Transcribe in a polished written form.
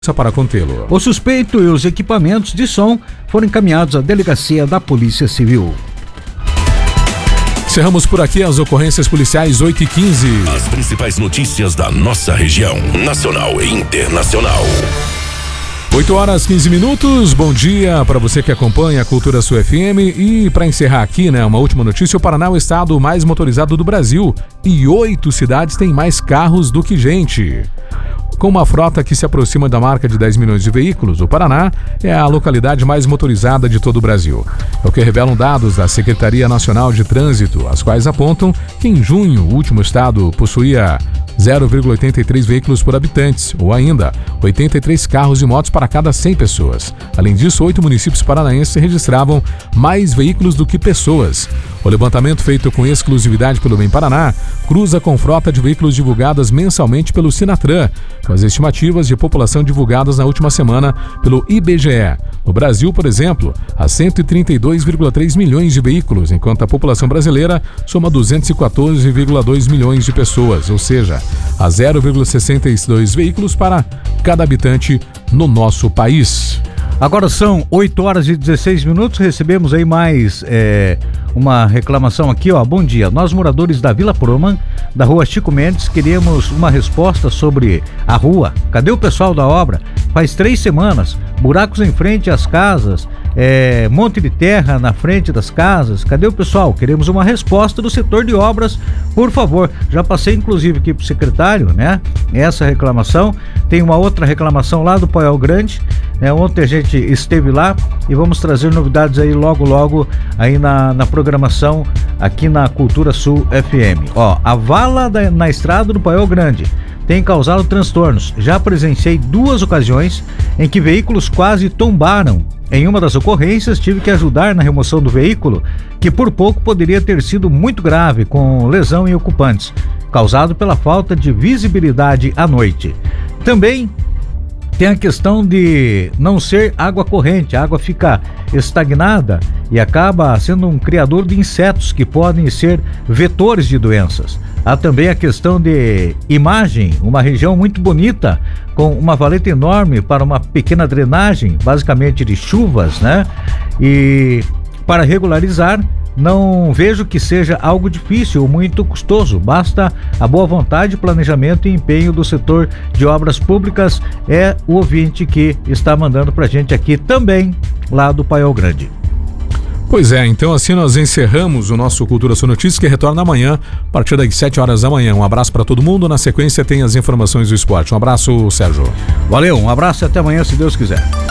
para contê-lo. O suspeito e os equipamentos de som foram encaminhados à delegacia da Polícia Civil. Encerramos por aqui as ocorrências policiais 8h15. As principais notícias da nossa região, nacional e internacional. 8h15. Bom dia para você que acompanha a Cultura Sul FM. E para encerrar aqui, uma última notícia: o Paraná é o estado mais motorizado do Brasil e 8 cidades têm mais carros do que gente. Com uma frota que se aproxima da marca de 10 milhões de veículos, o Paraná é a localidade mais motorizada de todo o Brasil. É o que revelam dados da Secretaria Nacional de Trânsito, as quais apontam que em junho o último estado possuía 0,83 veículos por habitantes, ou ainda 83 carros e motos para cada 100 pessoas. Além disso, 8 municípios paranaenses registravam mais veículos do que pessoas. O levantamento feito com exclusividade pelo Bem Paraná cruza com frota de veículos divulgadas mensalmente pelo Sinatran, com as estimativas de população divulgadas na última semana pelo IBGE. No Brasil, por exemplo, há 132,3 milhões de veículos, enquanto a população brasileira soma 214,2 milhões de pessoas, ou seja, há 0,62 veículos para cada habitante no nosso país. Agora são 8h16, recebemos aí mais uma reclamação aqui, ó. Bom dia, nós moradores da Vila Proman, da rua Chico Mendes, queríamos uma resposta sobre a rua. Cadê o pessoal da obra? Faz 3 semanas, buracos em frente às casas, monte de terra na frente das casas. Cadê o pessoal? Queremos uma resposta do setor de obras, por favor. Já passei inclusive aqui pro secretário, essa reclamação. Tem uma outra reclamação lá do Paiol Grande, ontem a gente esteve lá e vamos trazer novidades aí logo aí na programação aqui na Cultura Sul FM. Ó, a vala na estrada do Paiol Grande tem causado transtornos. Já presenciei 2 ocasiões em que veículos quase tombaram. Em uma das ocorrências, tive que ajudar na remoção do veículo, que por pouco poderia ter sido muito grave, com lesão em ocupantes, causado pela falta de visibilidade à noite. Também tem a questão de não ser água corrente, a água fica estagnada e acaba sendo um criador de insetos que podem ser vetores de doenças. Há também a questão de imagem, uma região muito bonita, com uma valeta enorme para uma pequena drenagem, basicamente de chuvas, E para regularizar, não vejo que seja algo difícil ou muito custoso, basta a boa vontade, planejamento e empenho do setor de obras públicas. É o ouvinte que está mandando pra gente aqui também, lá do Paiol Grande. Pois é, então assim nós encerramos o nosso Cultura Sul Notícias, que retorna amanhã, a partir das 7h da manhã. Um abraço para todo mundo, na sequência tem as informações do esporte. Um abraço, Sérgio. Valeu, um abraço e até amanhã, se Deus quiser.